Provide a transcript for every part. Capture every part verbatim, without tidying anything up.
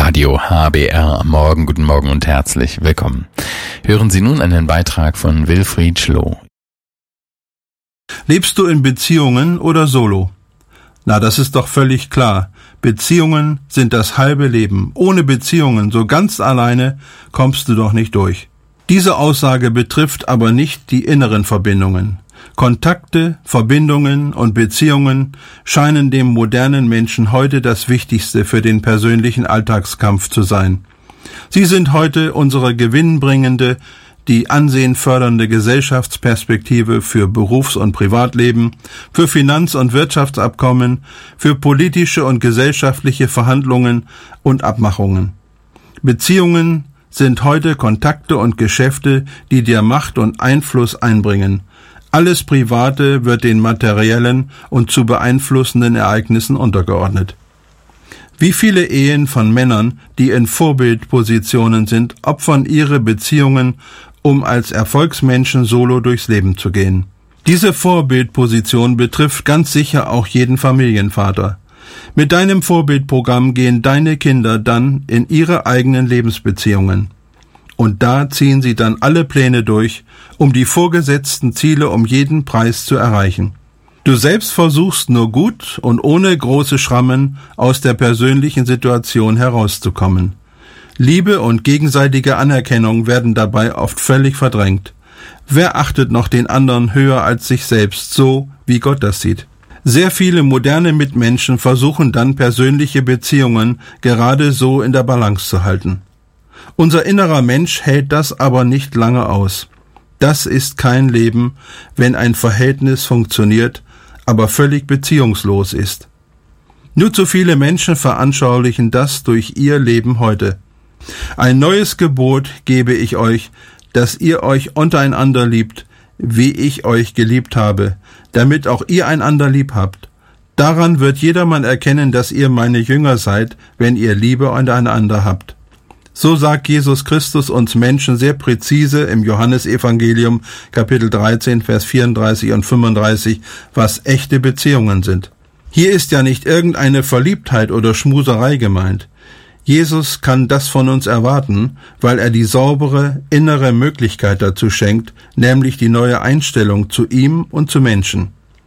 Radio H B R am Morgen. Guten Morgen und herzlich willkommen. Hören Sie nun einen Beitrag von Wilfried Schloh. Lebst du in Beziehungen oder solo? Na, das ist doch völlig klar. Beziehungen sind das halbe Leben. Ohne Beziehungen, so ganz alleine, kommst du doch nicht durch. Diese Aussage betrifft aber nicht die inneren Verbindungen. Kontakte, Verbindungen und Beziehungen scheinen dem modernen Menschen heute das Wichtigste für den persönlichen Alltagskampf zu sein. Sie sind heute unsere gewinnbringende, die Ansehen fördernde Gesellschaftsperspektive für Berufs- und Privatleben, für Finanz- und Wirtschaftsabkommen, für politische und gesellschaftliche Verhandlungen und Abmachungen. Beziehungen sind heute Kontakte und Geschäfte, die dir Macht und Einfluss einbringen. Alles Private wird den materiellen und zu beeinflussenden Ereignissen untergeordnet. Wie viele Ehen von Männern, die in Vorbildpositionen sind, opfern ihre Beziehungen, um als Erfolgsmenschen solo durchs Leben zu gehen. Diese Vorbildposition betrifft ganz sicher auch jeden Familienvater. Mit deinem Vorbildprogramm gehen deine Kinder dann in ihre eigenen Lebensbeziehungen. Und da ziehen sie dann alle Pläne durch, um die vorgesetzten Ziele um jeden Preis zu erreichen. Du selbst versuchst nur gut und ohne große Schrammen aus der persönlichen Situation herauszukommen. Liebe und gegenseitige Anerkennung werden dabei oft völlig verdrängt. Wer achtet noch den anderen höher als sich selbst, so wie Gott das sieht? Sehr viele moderne Mitmenschen versuchen dann persönliche Beziehungen gerade so in der Balance zu halten. Unser innerer Mensch hält das aber nicht lange aus. Das ist kein Leben, wenn ein Verhältnis funktioniert, aber völlig beziehungslos ist. Nur zu viele Menschen veranschaulichen das durch ihr Leben heute. Ein neues Gebot gebe ich euch, dass ihr euch untereinander liebt, wie ich euch geliebt habe, damit auch ihr einander lieb habt. Daran wird jedermann erkennen, dass ihr meine Jünger seid, wenn ihr Liebe untereinander habt. So sagt Jesus Christus uns Menschen sehr präzise im Johannesevangelium, Kapitel dreizehn, Vers vierunddreißig und fünfunddreißig, was echte Beziehungen sind. Hier ist ja nicht irgendeine Verliebtheit oder Schmuserei gemeint. Jesus kann das von uns erwarten, weil er die saubere, innere Möglichkeit dazu schenkt, nämlich die neue Einstellung zu ihm und zu Menschen.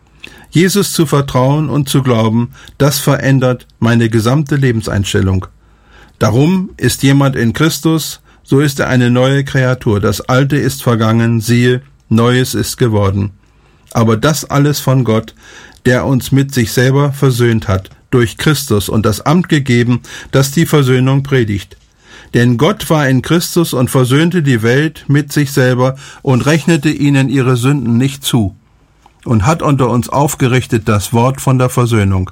Jesus zu vertrauen und zu glauben, das verändert meine gesamte Lebenseinstellung. Darum ist jemand in Christus, so ist er eine neue Kreatur. Das Alte ist vergangen, siehe, Neues ist geworden. Aber das alles von Gott, der uns mit sich selber versöhnt hat, durch Christus und das Amt gegeben, das die Versöhnung predigt. Denn Gott war in Christus und versöhnte die Welt mit sich selber und rechnete ihnen ihre Sünden nicht zu und hat unter uns aufgerichtet das Wort von der Versöhnung.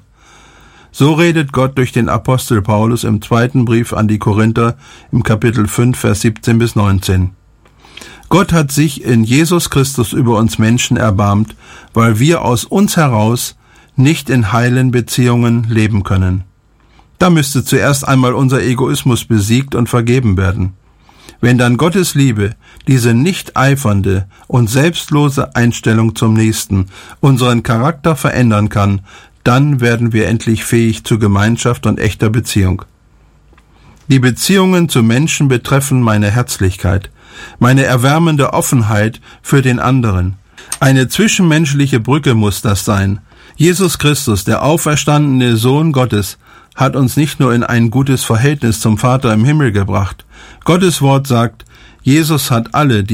So redet Gott durch den Apostel Paulus im zweiten Brief an die Korinther im Kapitel fünf, Vers siebzehn bis neunzehn. Gott hat sich in Jesus Christus über uns Menschen erbarmt, weil wir aus uns heraus nicht in heilen Beziehungen leben können. Da müsste zuerst einmal unser Egoismus besiegt und vergeben werden. Wenn dann Gottes Liebe, diese nicht eifernde und selbstlose Einstellung zum Nächsten, unseren Charakter verändern kann, dann werden wir endlich fähig zu Gemeinschaft und echter Beziehung. Die Beziehungen zu Menschen betreffen meine Herzlichkeit, meine erwärmende Offenheit für den anderen. Eine zwischenmenschliche Brücke muss das sein. Jesus Christus, der auferstandene Sohn Gottes, hat uns nicht nur in ein gutes Verhältnis zum Vater im Himmel gebracht. Gottes Wort sagt, Jesus hat alle, die